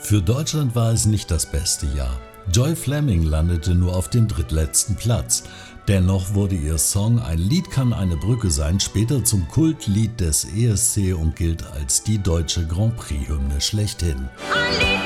Für Deutschland war es nicht das beste Jahr. Joy Fleming landete nur auf dem drittletzten Platz. Dennoch wurde ihr Song Ein Lied kann eine Brücke sein später zum Kultlied des ESC und gilt als die deutsche Grand Prix-Hymne schlechthin. Ein Lied